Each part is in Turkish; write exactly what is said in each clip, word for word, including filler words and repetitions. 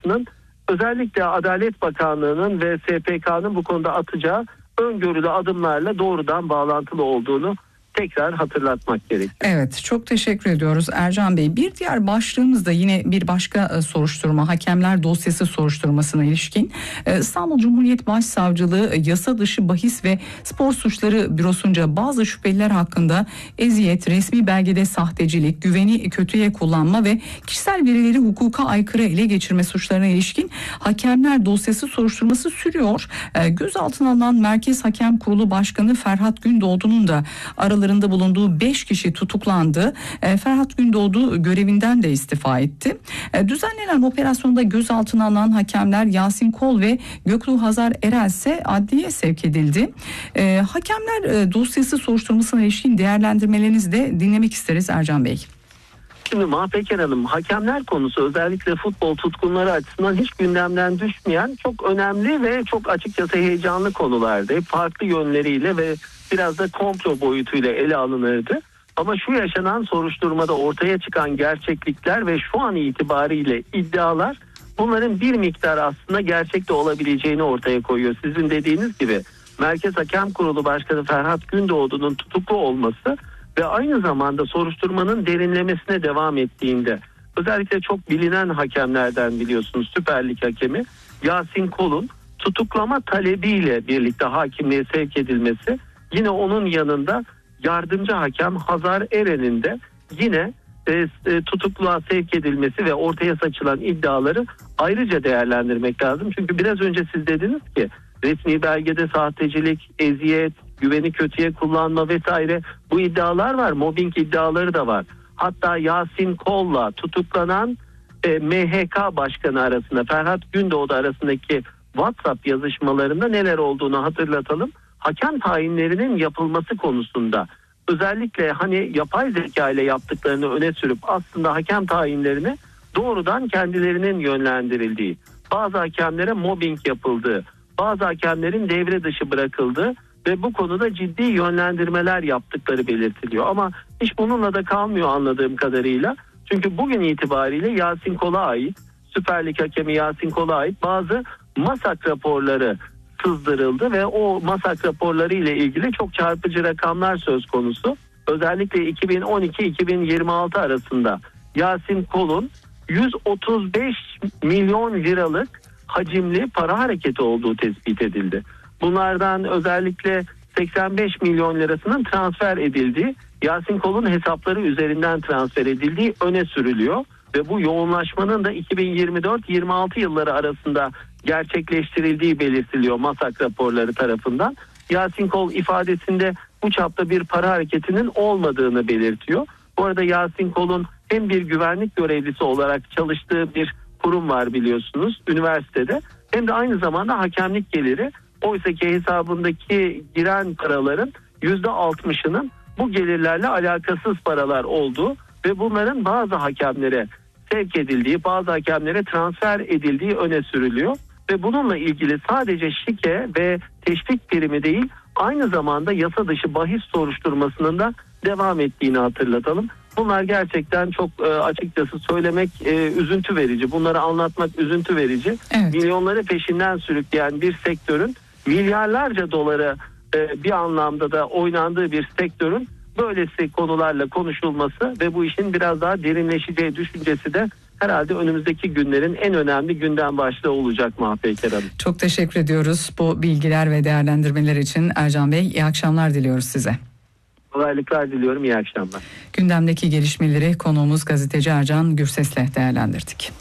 Cezası'nın özellikle Adalet Bakanlığı'nın ve S P K'nın bu konuda atacağı öngörülü adımlarla doğrudan bağlantılı olduğunu tekrar hatırlatmak gerekiyor. Evet, çok teşekkür ediyoruz Ercan Bey. Bir diğer başlığımız da yine bir başka soruşturma, hakemler dosyası soruşturmasına ilişkin. İstanbul Cumhuriyet Başsavcılığı yasa dışı bahis ve spor suçları bürosunca bazı şüpheliler hakkında eziyet, resmi belgede sahtecilik, güveni kötüye kullanma ve kişisel verileri hukuka aykırı ele geçirme suçlarına ilişkin hakemler dosyası soruşturması sürüyor. Gözaltına alınan Merkez Hakem Kurulu Başkanı Ferhat Gündoğdu'nun da aralarında bulunduğu beş kişi tutuklandı. E, Ferhat Gündoğdu görevinden de istifa etti. E, düzenlenen operasyonda gözaltına alınan hakemler Yasin Kol ve Göktuğ Hazar Erel ise adliyeye sevk edildi. E, hakemler e, dosyası soruşturmasına ilişkin değerlendirmelerinizi de dinlemek isteriz Ercan Bey. Şimdi Mahpeker Hanım, hakemler konusu özellikle futbol tutkunları açısından hiç gündemden düşmeyen çok önemli ve çok açıkçası heyecanlı konulardı. Farklı yönleriyle ve biraz da komplo boyutuyla ele alınırdı. Ama şu yaşanan soruşturmada ortaya çıkan gerçeklikler ve şu an itibariyle iddialar bunların bir miktar aslında gerçekte olabileceğini ortaya koyuyor. Sizin dediğiniz gibi Merkez Hakem Kurulu Başkanı Ferhat Gündoğdu'nun tutuklu olması ve aynı zamanda soruşturmanın derinlemesine devam ettiğinde özellikle çok bilinen hakemlerden biliyorsunuz Süper Lig hakemi Yasin Kol'un tutuklama talebiyle birlikte hakimliğe sevk edilmesi, yine onun yanında yardımcı hakem Hazar Eren'in de yine e, e, tutukluğa sevk edilmesi ve ortaya saçılan iddiaları ayrıca değerlendirmek lazım. Çünkü biraz önce siz dediniz ki resmi belgede sahtecilik, eziyet, güveni kötüye kullanma vesaire bu iddialar var. Mobbing iddiaları da var. Hatta Yasin Kol'la tutuklanan e, M H K Başkanı arasında Ferhat Gündoğdu arasındaki WhatsApp yazışmalarında neler olduğunu hatırlatalım. Hakem tayinlerinin yapılması konusunda özellikle hani yapay zeka ile yaptıklarını öne sürüp aslında hakem tayinlerini doğrudan kendilerinin yönlendirildiği, bazı hakemlere mobbing yapıldığı, bazı hakemlerin devre dışı bırakıldığı ve bu konuda ciddi yönlendirmeler yaptıkları belirtiliyor. Ama hiç bununla da kalmıyor anladığım kadarıyla. Çünkü bugün itibariyle Yasin Kol'a ait, Süper Lig hakemi Yasin Kol'a ait bazı masak raporları sızdırıldı ve o masak raporları ile ilgili çok çarpıcı rakamlar söz konusu. Özellikle iki bin on iki iki bin yirmi altı arasında Yasin Kol'un yüz otuz beş milyon liralık hacimli para hareketi olduğu tespit edildi. Bunlardan özellikle seksen beş milyon lirasının transfer edildiği, Yasin Kol'un hesapları üzerinden transfer edildiği öne sürülüyor. Ve bu yoğunlaşmanın da iki bin yirmi dört yirmi altı yılları arasında gerçekleştirildiği belirtiliyor masak raporları tarafından. Yasin Kol ifadesinde bu çapta bir para hareketinin olmadığını belirtiyor. Bu arada Yasin Kol'un hem bir güvenlik görevlisi olarak çalıştığı bir kurum var biliyorsunuz üniversitede, hem de aynı zamanda hakemlik geliri. Oysa ki hesabındaki giren paraların yüzde altmışının bu gelirlerle alakasız paralar olduğu ve bunların bazı hakemlere sevk edildiği, bazı hakemlere transfer edildiği öne sürülüyor. Ve bununla ilgili sadece şike ve teşvik primi değil, aynı zamanda yasa dışı bahis soruşturmasının da devam ettiğini hatırlatalım. Bunlar gerçekten çok e, açıkçası söylemek e, üzüntü verici. Bunları anlatmak üzüntü verici. Evet. Milyonları peşinden sürükleyen bir sektörün milyarlarca dolara e, bir anlamda da oynandığı bir sektörün böylesi konularla konuşulması ve bu işin biraz daha derinleşeceği düşüncesi de herhalde önümüzdeki günlerin en önemli gündem başlığı olacak Mahpeker Hanım. Çok teşekkür ediyoruz bu bilgiler ve değerlendirmeler için Ercan Bey. İyi akşamlar diliyoruz size. Kolaylıklar diliyorum, iyi akşamlar. Gündemdeki gelişmeleri konuğumuz gazeteci Ercan Gürses'le değerlendirdik.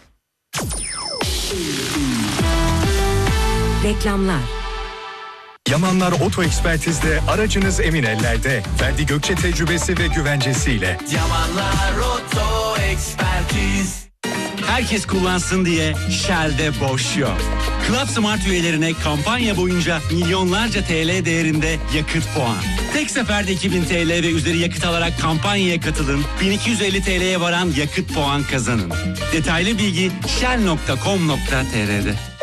Reklamlar. Yamanlar Oto Ekspertiz'de aracınız emin ellerde. Ferdi Gökçe tecrübesi ve güvencesiyle. Yamanlar Oto Ekspertiz. Herkes kullansın diye Shell'de boş yok. Club Smart üyelerine kampanya boyunca milyonlarca T L değerinde yakıt puan. Tek seferde iki bin T L ve üzeri yakıt alarak kampanyaya katılın. bin iki yüz elli T L'ye varan yakıt puan kazanın. Detaylı bilgi shell nokta com nokta tr''de.